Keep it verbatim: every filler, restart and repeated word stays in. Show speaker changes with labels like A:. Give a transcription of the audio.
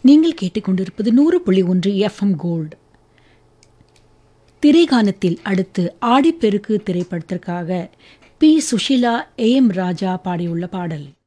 A: நீங்கள் கேட்டுக்கொண்டிருப்பது நூறு புள்ளி ஒன்று எஃப்எம் கோல்டு. திரைகானத்தில் அடுத்து ஆடிப்பெருக்கு திரைப்படத்திற்காக பி சுஷீலா, ஏ எம் ராஜா பாடியுள்ள பாடல்.